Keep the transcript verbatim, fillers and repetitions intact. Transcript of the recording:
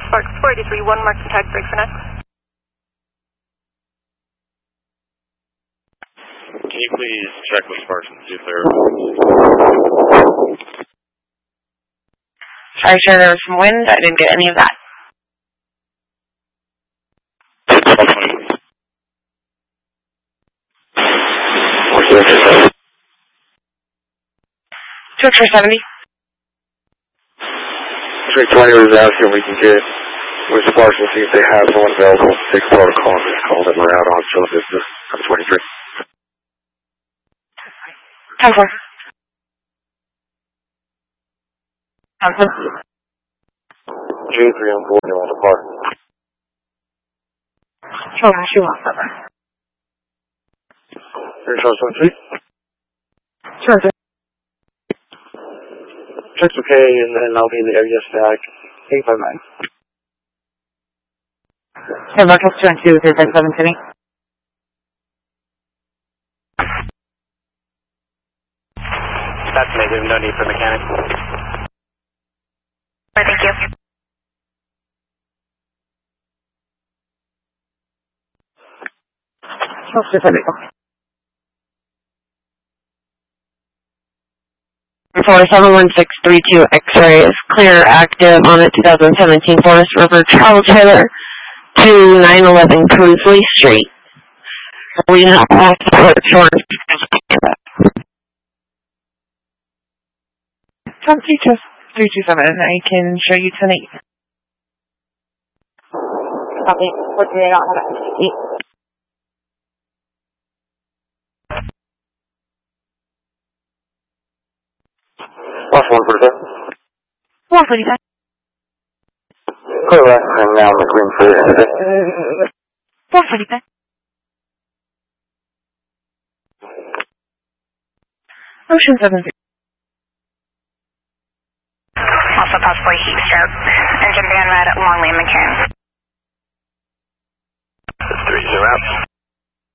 Sparks four eighty-three, one mark and tag break for next. Can you please check with Sparks and see if they're... Sorry, sir, there was some wind. I didn't get any of that. two extra seventy. three twenty was asking we can get with Sparks and see if they have someone available. Six protocol and just call them around on show business. I'm twenty-three. ten four. Thompson. J three on four, on the park. Show me, show off over. Here's show twenty-three. Sure, sir. Check's okay, and then I'll be in the area stack. eight five nine. Hey, Marcus two and two, three five seven City. That's negative, no need for mechanic. Thank you. Oh, specific. four seven one six three two X-ray is clear, active on a two thousand seventeen Forest River travel trailer to nine eleven Cruisley Street. We have all support shorts. Tom Teachers three two seven, I can show you tonight. Copy. What do you not have? Last one for the one forty-five. Clear left, I'm now on the green for the four forty-five. Ocean seven three. Also possibly heat stroke. Engine van red at Longley and McCann. three zero out.